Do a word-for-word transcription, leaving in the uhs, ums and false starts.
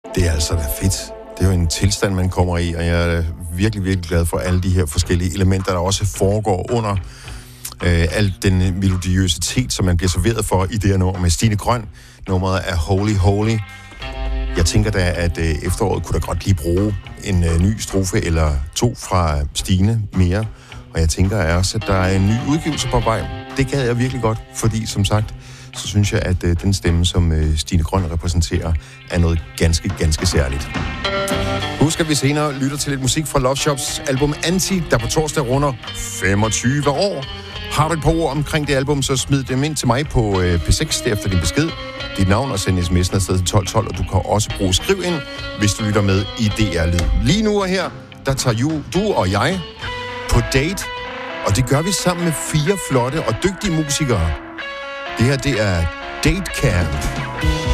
Det er altså da fedt. Det er jo en tilstand, man kommer i, og jeg er virkelig, virkelig glad for alle de her forskellige elementer, der også foregår under øh, al den melodiøsitet, som man bliver serveret for i det her nummer med Stine Grøn. Nummeret er Holy Holy. Jeg tænker da, at øh, efteråret kunne da godt lige bruge en øh, ny strofe eller to fra Stine mere. Og jeg tænker også, at der er en ny udgivelse på vej. Det gad jeg virkelig godt, fordi som sagt, så synes jeg, at øh, den stemme, som øh, Stine Grøn repræsenterer, er noget ganske, ganske særligt. Husk, at vi senere lytter til lidt musik fra Love Shops album Anti, der på torsdag runder femogtyve år. Har du et par ord omkring det album, så smid dem ind til mig på øh, P seks, derefter din besked, dit navn og send sms'en afsted til tolv tolv, og du kan også bruge skriv ind, hvis du lytter med i D R-lyd. Lige nu og her, der tager ju, du og jeg på date, og det gør vi sammen med fire flotte og dygtige musikere. Det her, det er Date Camp.